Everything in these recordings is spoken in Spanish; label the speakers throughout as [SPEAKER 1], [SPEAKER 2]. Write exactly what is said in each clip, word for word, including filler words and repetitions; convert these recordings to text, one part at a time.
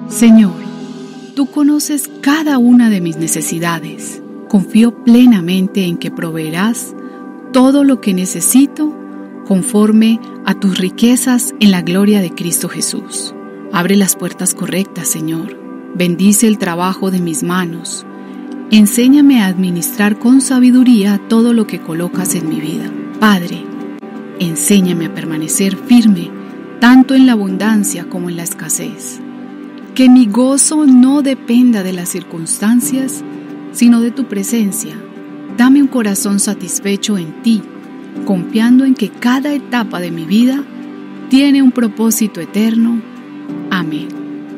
[SPEAKER 1] Señor, tú conoces cada una de mis necesidades. Confío plenamente en que proveerás todo lo que necesito conforme a tus riquezas en la gloria de Cristo Jesús. Abre las puertas correctas, Señor. Bendice el trabajo de mis manos. Enséñame a administrar con sabiduría todo lo que colocas en mi vida. Padre, enséñame a permanecer firme, tanto en la abundancia como en la escasez. Que mi gozo no dependa de las circunstancias, sino de tu presencia. Dame un corazón satisfecho en ti, confiando en que cada etapa de mi vida tiene un propósito eterno. Amén.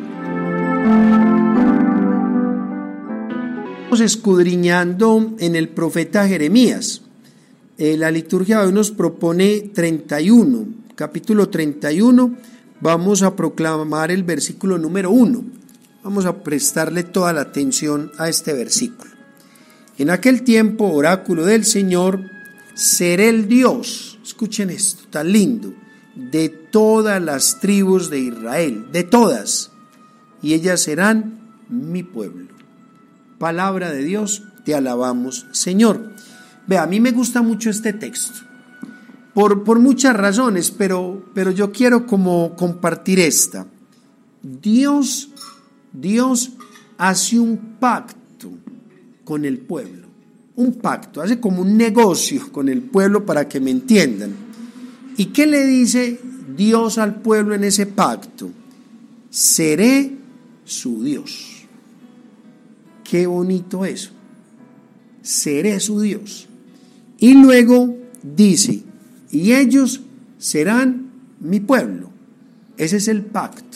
[SPEAKER 2] Estamos escudriñando en el profeta Jeremías. Eh, la liturgia de hoy nos propone treinta y uno, capítulo treinta y uno. Vamos a proclamar el versículo número uno. Vamos a prestarle toda la atención a este versículo. En aquel tiempo, oráculo del Señor, seré el Dios, escuchen esto, tan lindo, de todas las tribus de Israel, de todas, y ellas serán mi pueblo. Palabra de Dios, te alabamos, Señor. Vea, a mí me gusta mucho este texto, por, por muchas razones, pero, pero yo quiero como compartir esta. Dios, Dios hace un pacto con el pueblo, un pacto, hace como un negocio con el pueblo para que me entiendan. ¿Y qué le dice Dios al pueblo en ese pacto? Seré su Dios. Qué bonito eso. Seré su Dios. Y luego dice, y ellos serán mi pueblo. Ese es el pacto.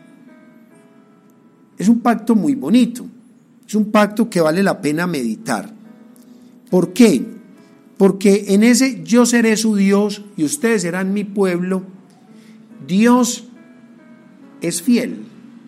[SPEAKER 2] Es un pacto muy bonito. Es un pacto que vale la pena meditar. ¿Por qué? Porque en ese yo seré su Dios y ustedes serán mi pueblo, Dios es fiel.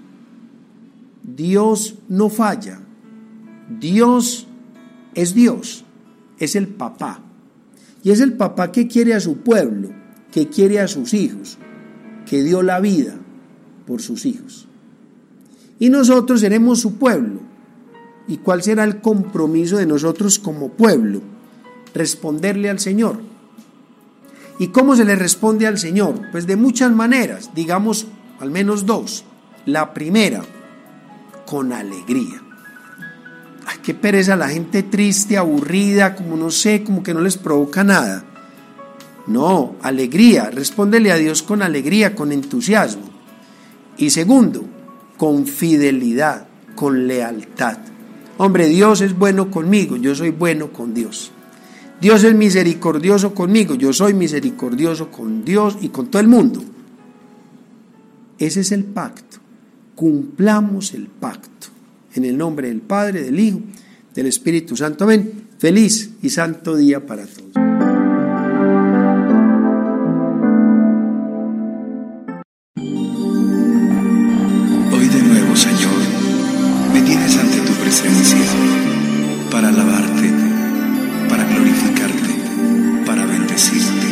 [SPEAKER 2] Dios no falla. Dios es Dios. Es el papá. Y es el papá que quiere a su pueblo, que quiere a sus hijos, que dio la vida por sus hijos. Y nosotros seremos su pueblo. ¿Y cuál será el compromiso de nosotros como pueblo? Responderle al Señor. ¿Y cómo se le responde al Señor? Pues de muchas maneras, digamos al menos dos. La primera, con alegría. Ay, qué pereza la gente triste, aburrida, como no sé, como que no les provoca nada. No, alegría, respóndele a Dios con alegría, con entusiasmo. Y segundo, con fidelidad, con lealtad. Hombre, Dios es bueno conmigo, yo soy bueno con Dios. Dios es misericordioso conmigo, yo soy misericordioso con Dios y con todo el mundo. Ese es el pacto. Cumplamos el pacto. En el nombre del Padre, del Hijo, del Espíritu Santo. Amén. Feliz y santo día para todos.